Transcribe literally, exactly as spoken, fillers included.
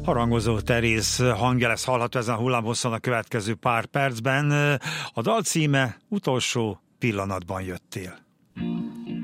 Harangozó Teréz hangja lesz hallható ezen a hullámhosszon a következő pár percben. A dal címe Utolsó pillanatban jöttél.